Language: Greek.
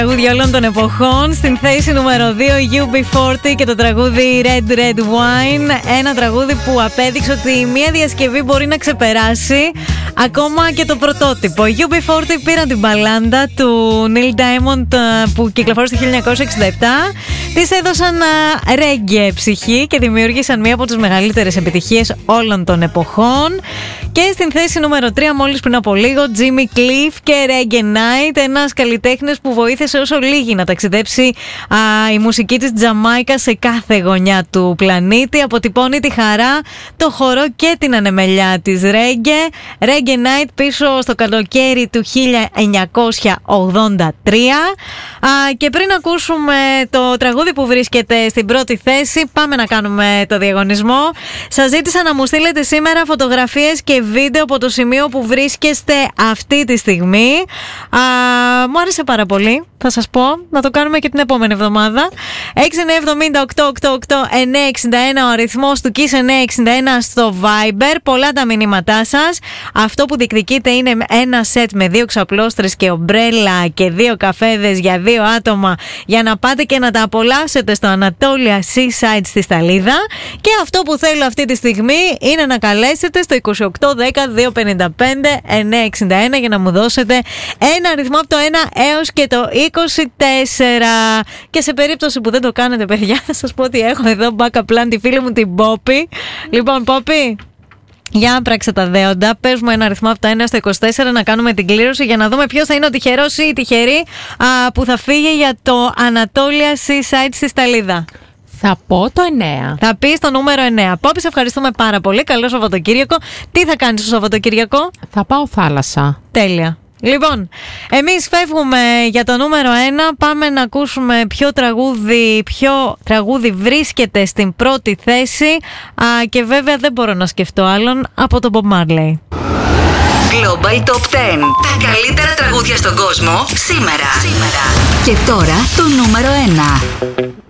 Τραγούδια όλων των εποχών. Στην θέση νούμερο 2 UB40 και το τραγούδι Red Red Wine. Ένα τραγούδι που απέδειξε ότι μία διασκευή μπορεί να ξεπεράσει ακόμα και το πρωτότυπο. Οι UB40 πήραν την μπαλάντα του Neil Diamond που κυκλοφόρησε το 1967. Της έδωσαν ρέγγε ψυχή και δημιούργησαν μία από τις μεγαλύτερες επιτυχίες όλων των εποχών. Και στην θέση νούμερο 3 μόλις πριν από λίγο Jimmy Cliff και Reggae Night, ένας καλλιτέχνης που βοήθησε όσο λίγοι να ταξιδέψει η μουσική της Τζαμάικα σε κάθε γωνιά του πλανήτη. Αποτυπώνει τη χαρά, το χορό και την ανεμελιά της Reggae Night πίσω στο καλοκαίρι του 1983. Και πριν ακούσουμε το τραγούδι που βρίσκεται στην πρώτη θέση, πάμε να κάνουμε το διαγωνισμό. Σας ζήτησα να μου στείλετε σήμερα φωτογραφίες και βίντεο από το σημείο που βρίσκεστε αυτή τη στιγμή. Μου άρεσε πάρα πολύ. Θα σας πω, να το κάνουμε και την επόμενη εβδομάδα. 6970-888-961 ο αριθμός του Kiss 961 στο Viber. Πολλά τα μηνύματά σας. Αυτό που διεκδικείτε είναι ένα σετ με 2 ξαπλώστρες και ομπρέλα και 2 καφέδες για 2 άτομα για να πάτε και να τα απολαύσετε στο Anatolia Seaside στη Σταλίδα. Και αυτό που θέλω αυτή τη στιγμή είναι να καλέσετε στο 2810-255-961 για να μου δώσετε ένα αριθμό από το 1 έως και το 24. Και σε περίπτωση που δεν το κάνετε, παιδιά, θα σας πω ότι έχω εδώ backup plan τη φίλη μου την Πόπη. Λοιπόν, Πόπη, για να πράξε τα δέοντα. Πες μου ένα αριθμό από το 1 στο 24 να κάνουμε την κλήρωση για να δούμε ποιος θα είναι ο τυχερός ή η τυχερή που θα φύγει για το Anatolia Seaside στη Σταλίδα. Θα πω το 9. Θα πεις το νούμερο 9. Πόπη, σε ευχαριστούμε πάρα πολύ. Καλό Σαββατοκύριακο. Τι θα κάνεις το Σαββατοκύριακο? Θα πάω θάλασσα. Τέλεια. Λοιπόν, εμείς φεύγουμε για το νούμερο 1. Πάμε να ακούσουμε ποιο τραγούδι βρίσκεται στην πρώτη θέση. Και βέβαια δεν μπορώ να σκεφτώ άλλον από τον Bob Marley. Global Top 10. Τα καλύτερα τραγούδια στον κόσμο σήμερα. Και τώρα το νούμερο 1.